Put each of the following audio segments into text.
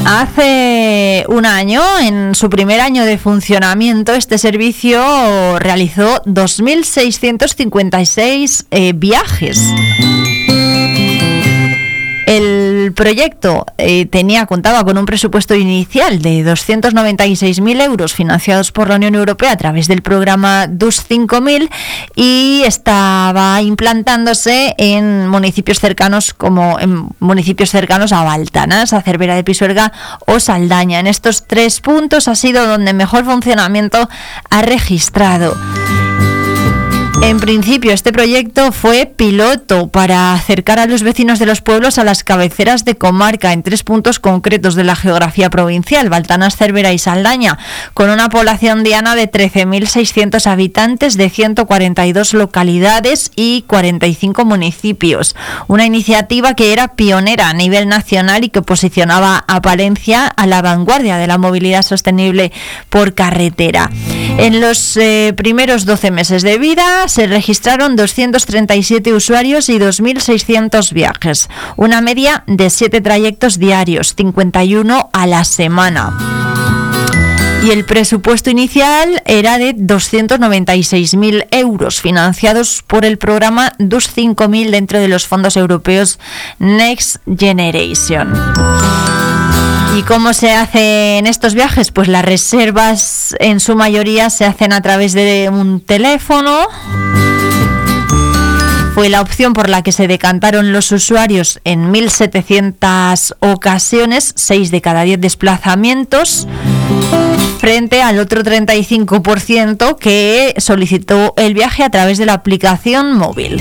Hace un año, en su primer año de funcionamiento, este servicio realizó 2.656 viajes. El proyecto contaba con un presupuesto inicial de 296.000 euros financiados por la Unión Europea a través del programa DUS 5000 y estaba implantándose en municipios cercanos a Baltanas, a Cervera de Pisuerga o Saldaña. En estos 3 puntos ha sido donde mejor funcionamiento ha registrado. En principio, este proyecto fue piloto para acercar a los vecinos de los pueblos a las cabeceras de comarca en 3 puntos concretos de la geografía provincial, Baltanas, Cervera y Saldaña, con una población diana de 13.600 habitantes de 142 localidades y 45 municipios. Una iniciativa que era pionera a nivel nacional y que posicionaba a Palencia a la vanguardia de la movilidad sostenible por carretera. En los primeros 12 meses de vida se registraron 237 usuarios y 2.600 viajes, una media de 7 trayectos diarios, 51 a la semana. Y el presupuesto inicial era de 296.000 euros, financiados por el programa DUS 5000 dentro de los fondos europeos Next Generation. ¿Y cómo se hacen estos viajes? Pues las reservas en su mayoría se hacen a través de un teléfono. Fue la opción por la que se decantaron los usuarios en 1.700 ocasiones, 6 de cada 10 desplazamientos, frente al otro 35% que solicitó el viaje a través de la aplicación móvil.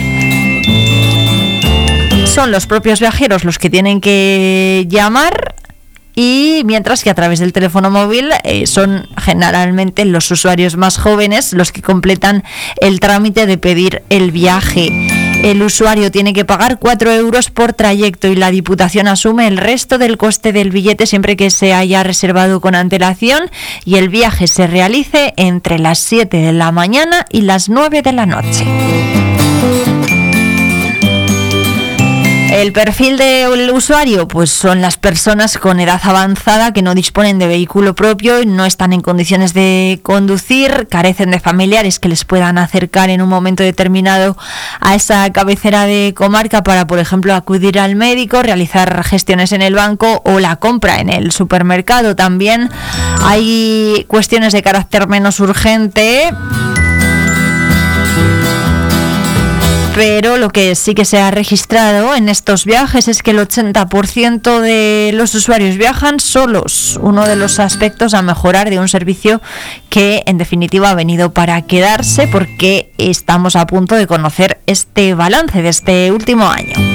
Son los propios viajeros los que tienen que llamar, y mientras que a través del teléfono móvil son generalmente los usuarios más jóvenes los que completan el trámite de pedir el viaje. El usuario tiene que pagar 4 euros por trayecto y la Diputación asume el resto del coste del billete siempre que se haya reservado con antelación y el viaje se realice entre las 7 de la mañana y las 9 de la noche. El perfil del usuario, pues son las personas con edad avanzada que no disponen de vehículo propio, no están en condiciones de conducir, carecen de familiares que les puedan acercar en un momento determinado a esa cabecera de comarca para, por ejemplo, acudir al médico, realizar gestiones en el banco o la compra en el supermercado. También hay cuestiones de carácter menos urgente, pero lo que sí que se ha registrado en estos viajes es que el 80% de los usuarios viajan solos, uno de los aspectos a mejorar de un servicio que en definitiva ha venido para quedarse, porque estamos a punto de conocer este balance de este último año.